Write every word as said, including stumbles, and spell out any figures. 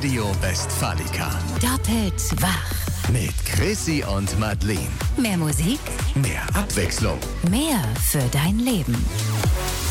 Radio Westfalica. Doppelt wach. Mit Chrissy und Madeleine. Mehr Musik, Mehr Abwechslung. mehr für dein Leben.